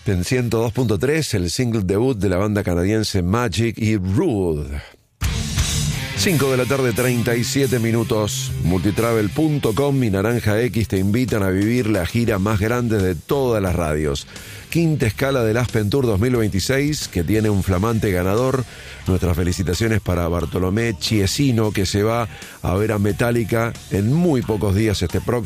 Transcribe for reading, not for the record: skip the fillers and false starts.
En 102.3, el single debut de la banda canadiense Magic y Rude. 5 de la tarde, 37 minutos. Multitravel.com y Naranja X te invitan a vivir la gira más grande de todas las radios. Quinta escala del Aspen Tour 2026, que tiene un flamante ganador. Nuestras felicitaciones para Bartolomé Chiesino, que se va a ver a Metallica en muy pocos días este próximo.